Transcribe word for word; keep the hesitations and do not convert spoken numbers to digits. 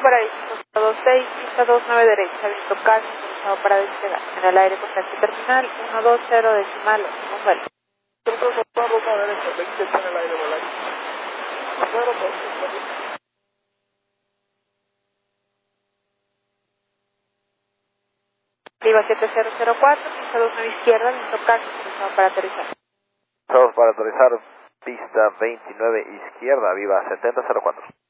para el dos seis, pista dos nueve derecha, viento calmo, autorizado para despegar. En el aire contacto terminal, uno dos cero decimal, un vuelo. Nosotros vamos a derecha, veinte está en el aire, volar. cero dos. Viva siete cero cero cuatro, pista dos nueve izquierda, viento calmo, autorizado para aterrizar. Todos para aterrizar, pista veintinueve izquierda, viva setenta cero cuatro.